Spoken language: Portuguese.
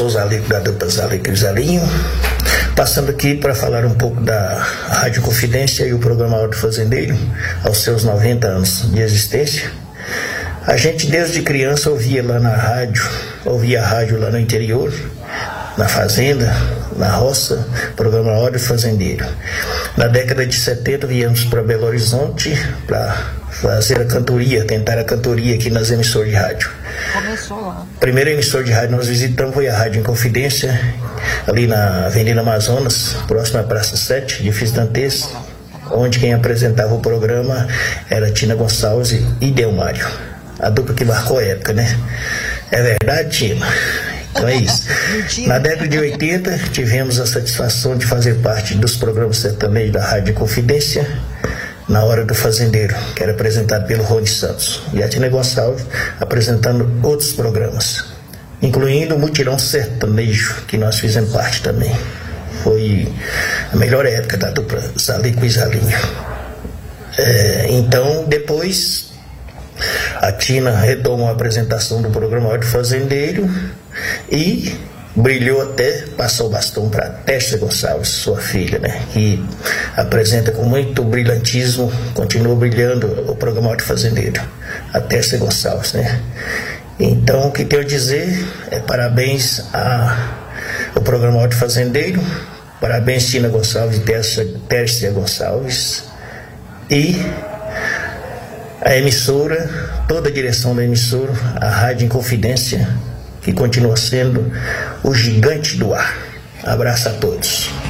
sou o Zalico da dupla Zalico e Zalinho, passando aqui para falar um pouco da Rádio Confidência e o programa Hora do Fazendeiro, aos seus 90 anos de existência. A gente desde criança ouvia a rádio lá no interior, na fazenda, na roça, programa Hora do Fazendeiro. Na década de 70 viemos para Belo Horizonte para fazer a cantoria, tentar a cantoria aqui nas emissoras de rádio. Começou lá. Primeira emissora de rádio nós visitamos foi a Rádio Inconfidência, ali na Avenida Amazonas, próxima à Praça 7, edifício Dantes, onde quem apresentava o programa era Tina Gonçalves e Delmário. A dupla que marcou a época, né? É verdade, Tina? Então é isso. Na década de 80, tivemos a satisfação de fazer parte dos programas sertanejos da Rádio Confidência, na Hora do Fazendeiro, que era apresentado pelo Rony Santos, e a Tina Gonçalves apresentando outros programas, incluindo o Mutirão Sertanejo, que nós fizemos parte também. Foi a melhor época da dupla Zalico e Zalinho. Então, depois, a Tina retomou a apresentação do programa Hora do Fazendeiro e brilhou até, passou o bastão para Tércia Gonçalves, sua filha, né? Que apresenta com muito brilhantismo, continua brilhando o programa Hora do Fazendeiro, a Tércia Gonçalves, né? Então, o que tenho a dizer é parabéns ao programa Hora do Fazendeiro, parabéns Tina Gonçalves e Tércia Gonçalves, e a emissora, toda a direção da emissora, a Rádio Inconfidência, que continua sendo o gigante do ar. Abraço a todos.